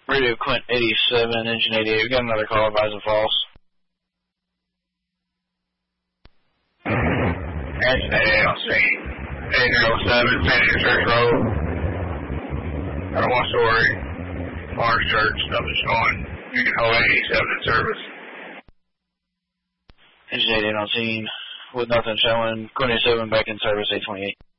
Radio Quint 87, Engine 88. We got another call advising false. Engine 88 on scene. 807, San Diego Church Road. I don't want to worry. Large church, nothing's going. You can hold 87 in service. Engine 88 on scene with nothing showing. Quint 87 back in service, 828.